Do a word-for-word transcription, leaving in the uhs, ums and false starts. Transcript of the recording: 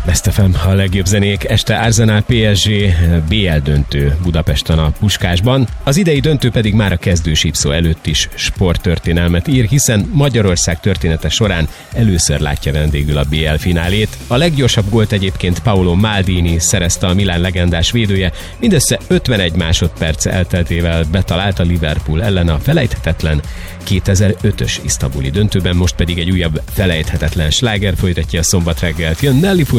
Best ef em, a legjobb zenék. Este Arsenal pé es gé bé el döntő Budapesten a Puskásban. Az idei döntő pedig már a kezdősípszó előtt is sporttörténelmet ír, hiszen Magyarország története során először látja vendégül a bé el finálét. A leggyorsabb gólt egyébként Paolo Maldini szerezte, a Milán legendás védője, mindössze ötvenegy másodperc elteltével betalált a Liverpool ellen a felejthetetlen kétezer-ötös isztambuli döntőben, most pedig egy újabb felejthetetlen sláger folytatja a szombat reggelt. Jön Nelly